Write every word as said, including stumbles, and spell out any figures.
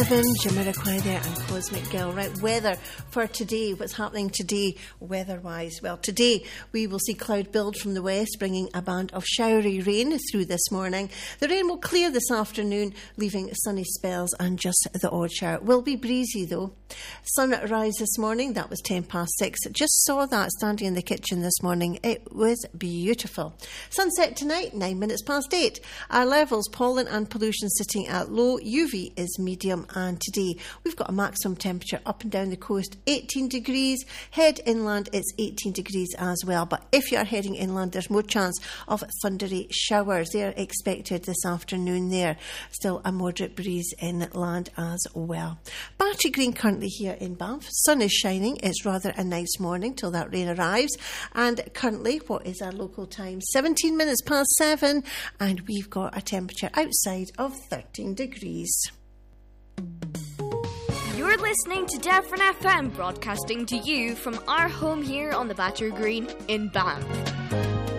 Jamiroquai there and Cosmic Girl. Right, weather for today. What's happening today weather-wise? Well, today we will see cloud build from the west, bringing a band of showery rain through this morning. The rain will clear this afternoon, leaving sunny spells and just the odd shower. It will be breezy though. Sunrise this morning, that was ten past six. Just saw that standing in the kitchen this morning. It was beautiful. Sunset tonight, nine minutes past eight. Our levels, pollen and pollution sitting at low. U V is medium. And today we've got a maximum temperature up and down the coast, eighteen degrees. Head inland, it's eighteen degrees as well. But if you are heading inland, there's more chance of thundery showers. They're expected this afternoon there. Still a moderate breeze inland as well. Battery Green currently here in Banff. Sun is shining. It's rather a nice morning till that rain arrives. And currently, what is our local time? seventeen minutes past seven. And we've got a temperature outside of thirteen degrees. You're listening to Devon F M, broadcasting to you from our home here on the Battery Green in Banff.